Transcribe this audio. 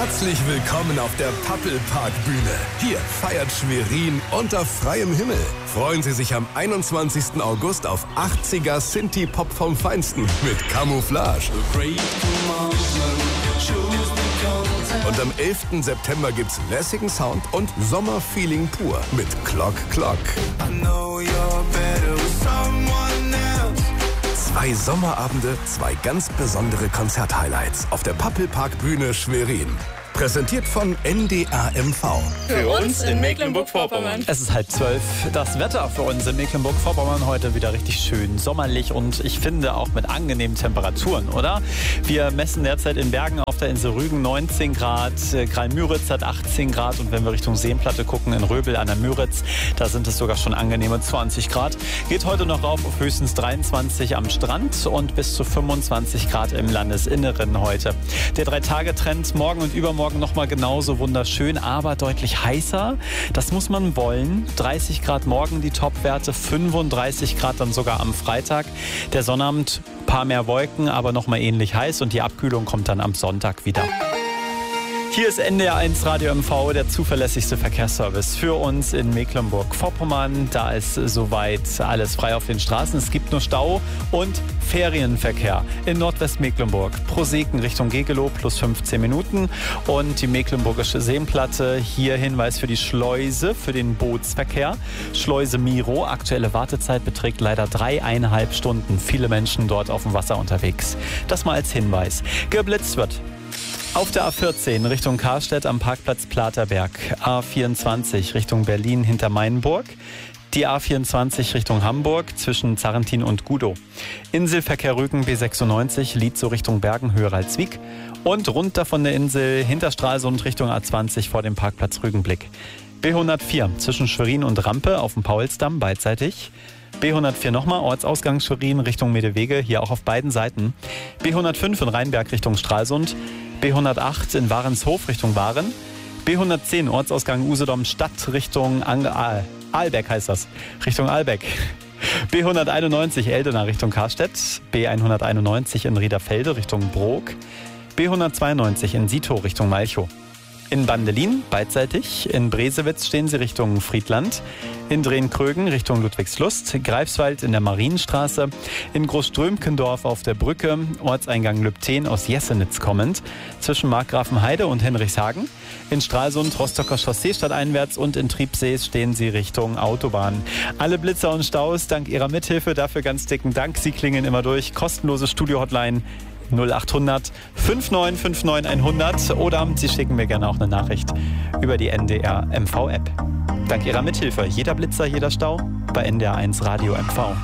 Herzlich willkommen auf der Pappelpark-Bühne. Hier feiert Schwerin unter freiem Himmel. Freuen Sie sich am 21. August auf 80er Synthie-Pop vom Feinsten mit Camouflage. Und am 11. September gibt's lässigen Sound und Sommerfeeling pur mit Clock Clock. 2 Sommerabende, 2 ganz besondere Konzerthighlights auf der Pappelpark-Bühne Schwerin. Präsentiert von NDR MV. Für uns in Mecklenburg-Vorpommern. Es ist 11:30. Das Wetter für uns in Mecklenburg-Vorpommern heute wieder richtig schön sommerlich und ich finde auch mit angenehmen Temperaturen, oder? Wir messen derzeit in Bergen auf der Insel Rügen 19 Grad, Kralmüritz hat 18 Grad und wenn wir Richtung Seenplatte gucken, in Röbel an der Müritz, da sind es sogar schon angenehme 20 Grad. Geht heute noch rauf auf höchstens 23 am Strand und bis zu 25 Grad im Landesinneren heute. Der 3-Tage-Trend morgen und übermorgen nochmal genauso wunderschön, aber deutlich heißer. Das muss man wollen. 30 Grad morgen die Topwerte, 35 Grad dann sogar am Freitag. Der Sonnabend, paar mehr Wolken, aber nochmal ähnlich heiß und die Abkühlung kommt dann am Sonntag wieder. Hier ist NDR 1 Radio MV, der zuverlässigste Verkehrsservice für uns in Mecklenburg-Vorpommern. Da ist soweit alles frei auf den Straßen. Es gibt nur Stau und Ferienverkehr in Nordwestmecklenburg. Pro Seken Richtung Gegelow plus 15 Minuten. Und die Mecklenburgische Seenplatte, hier Hinweis für die Schleuse, für den Bootsverkehr. Schleuse Miro, aktuelle Wartezeit beträgt leider 3,5 Stunden. Viele Menschen dort auf dem Wasser unterwegs. Das mal als Hinweis. Geblitzt wird auf der A14 Richtung Karstedt am Parkplatz Platerberg, A24 Richtung Berlin hinter Mainburg, die A24 Richtung Hamburg zwischen Zarrentin und Gudow, Inselverkehr Rügen B96 Lietzow Richtung Bergen höher als Wiek und runter von der Insel hinter Stralsund Richtung A20 vor dem Parkplatz Rügenblick. B104 zwischen Schwerin und Rampe auf dem Paulsdamm beidseitig. B104 nochmal, Ortsausgang Schwerin Richtung Medewege, hier auch auf beiden Seiten. B105 in Rheinberg Richtung Stralsund. B108 in Warenshof Richtung Waren. B110 Ortsausgang Usedom Stadt Richtung Ahlbeck heißt das, Richtung Ahlbeck. B191 Eldena Richtung Karstedt. B191 in Riederfelde Richtung Brok. B192 in Sito Richtung Malchow. In Bandelin beidseitig, in Bresewitz stehen sie Richtung Friedland, in Drehn-Krögen Richtung Ludwigslust, Greifswald in der Marienstraße, in Großströmkendorf auf der Brücke, Ortseingang Lübten aus Jessenitz kommend, zwischen Markgrafenheide und Henrichshagen, in Stralsund Rostocker Chaussee stadteinwärts und in Triebsees stehen sie Richtung Autobahn. Alle Blitzer und Staus dank ihrer Mithilfe, dafür ganz dicken Dank, sie klingen immer durch, kostenlose Studio-Hotline 0800 5959 100 oder Sie schicken mir gerne auch eine Nachricht über die NDR MV App. Dank Ihrer Mithilfe, jeder Blitzer, jeder Stau bei NDR 1 Radio MV.